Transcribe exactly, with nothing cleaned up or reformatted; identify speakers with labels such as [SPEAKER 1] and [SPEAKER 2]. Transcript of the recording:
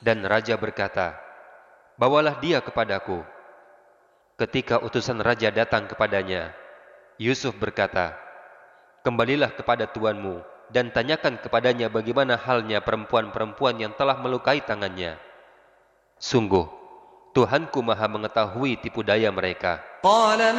[SPEAKER 1] Dan raja berkata, bawalah dia kepadaku. Ketika utusan raja datang kepadanya, Yusuf berkata, kembalilah kepada tuanmu dan tanyakan kepadanya bagaimana halnya perempuan-perempuan yang telah melukai tangannya. Sungguh, Tuhanku maha mengetahui tipu daya mereka.